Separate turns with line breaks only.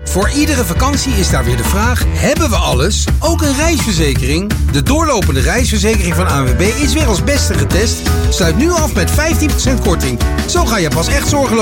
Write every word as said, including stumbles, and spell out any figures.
Voor iedere vakantie is daar weer de vraag, hebben we alles? Ook een reisverzekering? De doorlopende reisverzekering van A N W B is weer als beste getest. Sluit nu af met vijftien procent korting. Zo ga je pas echt zorgeloos